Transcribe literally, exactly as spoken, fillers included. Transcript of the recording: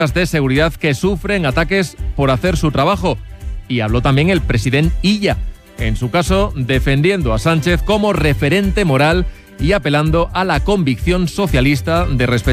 de seguridad que sufren ataques por hacer su trabajo. Y habló también el presidente Illa, en su caso defendiendo a Sánchez como referente moral y apelando a la convicción socialista de respetar